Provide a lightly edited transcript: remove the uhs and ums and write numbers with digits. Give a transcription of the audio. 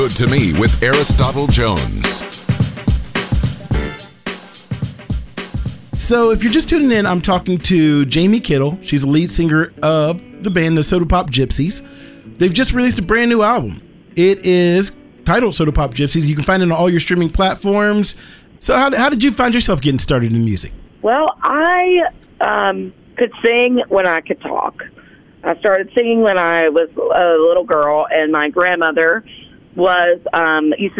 Good to Me with Aristotle Jones. So if you're just tuning in, I'm talking to Jamie Kittle. She's the lead singer of the band, the Soda Pop Gypsies. They've just released a brand new album. It is titled Soda Pop Gypsies. You can find it on all your streaming platforms. So how did you find yourself getting started in music? Well, I could sing when I could talk. I started singing when I was a little girl, and my grandmother used